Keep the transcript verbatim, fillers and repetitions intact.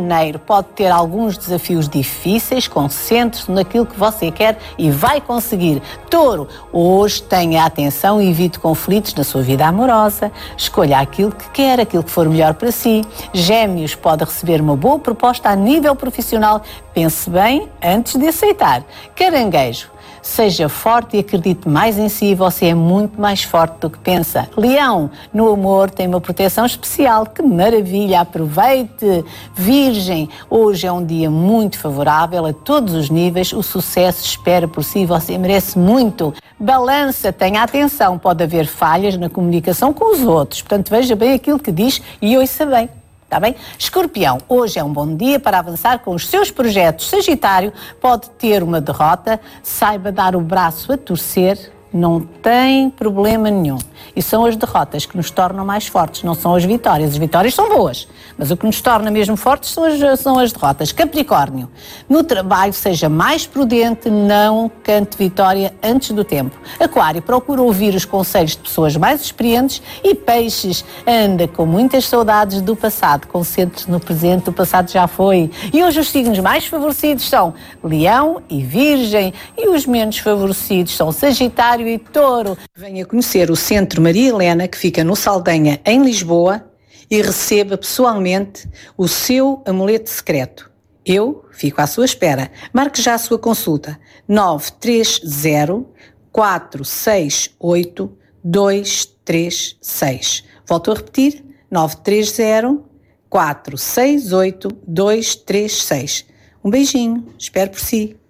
Janeiro pode ter alguns desafios difíceis, concentre-se naquilo que você quer e vai conseguir. Touro, hoje tenha atenção e evite conflitos na sua vida amorosa, escolha aquilo que quer, aquilo que for melhor para si. Gêmeos, pode receber uma boa proposta a nível profissional, pense bem antes de aceitar. Caranguejo, seja forte e acredite mais em si, você é muito mais forte do que pensa. Leão, no amor tem uma proteção especial, que maravilha, aproveite. Virgem, hoje é um dia muito favorável a todos os níveis, o sucesso espera por si, você merece muito. Balança, tenha atenção, pode haver falhas na comunicação com os outros, portanto veja bem aquilo que diz e ouça bem. Está bem? Escorpião, hoje é um bom dia para avançar com os seus projetos. Sagitário, pode ter uma derrota, saiba dar o braço a torcer, não tem problema nenhum. E são as derrotas que nos tornam mais fortes, não são as vitórias. As vitórias são boas, mas o que nos torna mesmo fortes são as, são as derrotas. Capricórnio, no trabalho seja mais prudente, não cante vitória antes do tempo. Aquário, procura ouvir os conselhos de pessoas mais experientes. E Peixes, anda com muitas saudades do passado, concentre-se no presente, o passado já foi. E hoje os signos mais favorecidos são Leão e Virgem, e os menos favorecidos são Sagitário e Touro. Venha conhecer o Centro Maria Helena, que fica no Saldanha, em Lisboa, e receba pessoalmente o seu amuleto secreto. Eu fico à sua espera. Marque já a sua consulta. nove três zero, quatro seis oito, dois três seis. Volto a repetir. nove três zero, quatro seis oito, dois três seis. Um beijinho. Espero por si.